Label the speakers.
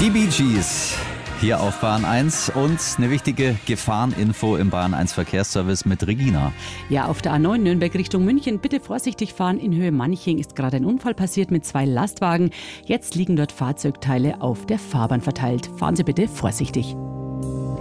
Speaker 1: Die Bee Gees hier auf Bahn 1 und eine wichtige Gefahreninfo im Bahn 1 Verkehrsservice mit Regina.
Speaker 2: Ja, auf der A9 Nürnberg Richtung München bitte vorsichtig fahren. In Höhe Manching ist gerade ein Unfall passiert mit 2 Lastwagen. Jetzt liegen dort Fahrzeugteile auf der Fahrbahn verteilt. Fahren Sie bitte vorsichtig.